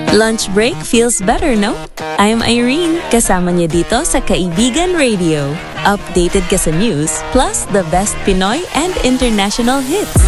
Lunch break feels better, no? I'm Irene, kasama niyo dito sa Kaibigan Radio. Updated ka sa news, plus the best Pinoy and international hits.